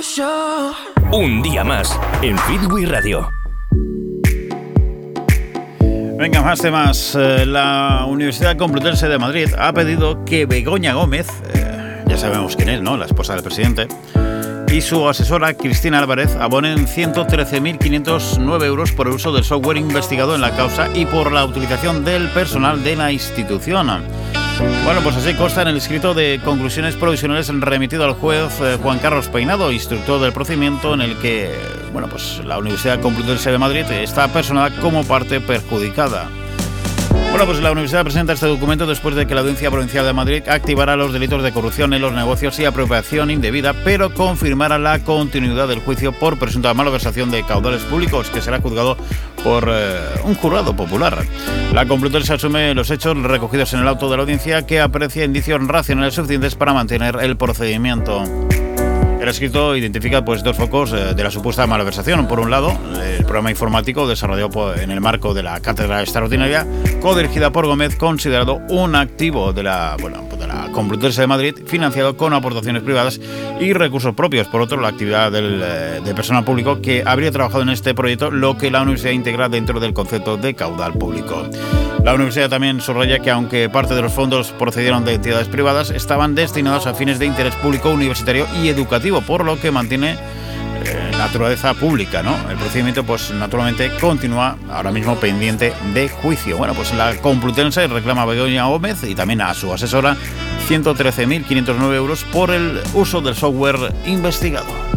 Un día más en Fitwi Radio. Venga, más temas. La Universidad Complutense de Madrid ha pedido que Begoña Gómez, ya sabemos quién es, ¿no?, la esposa del presidente, y su asesora Cristina Álvarez abonen 113.509 euros por el uso del software investigado en la causa y por la utilización del personal de la institución. Bueno, pues así consta en el escrito de conclusiones provisionales remitido al juez Juan Carlos Peinado, instructor del procedimiento, en el que, bueno, pues la Universidad Complutense de Madrid está personada como parte perjudicada. Bueno, pues la universidad presenta este documento después de que la Audiencia Provincial de Madrid activara los delitos de corrupción en los negocios y apropiación indebida, pero confirmara la continuidad del juicio por presunta malversación de caudales públicos, que será juzgado por un jurado popular. La Complutense asume los hechos recogidos en el auto de la audiencia, que aprecia indicios racionales suficientes para mantener el procedimiento. El escrito identifica pues dos focos de la supuesta malversación. Por un lado, el programa informático desarrollado en el marco de la cátedra extraordinaria, codirigida por Gómez, considerado un activo de la Complutense de Madrid, financiado con aportaciones privadas y recursos propios. Por otro, la actividad de personal público que habría trabajado en este proyecto, lo que la universidad integra dentro del concepto de caudal público. La universidad también subraya que, aunque parte de los fondos procedieron de entidades privadas, estaban destinados a fines de interés público, universitario y educativo, por lo que mantiene naturaleza pública, ¿no? El procedimiento, pues naturalmente, continúa ahora mismo pendiente de juicio. Bueno, pues la Complutense reclama a Begoña Gómez y también a su asesora 113.509 euros por el uso del software investigado.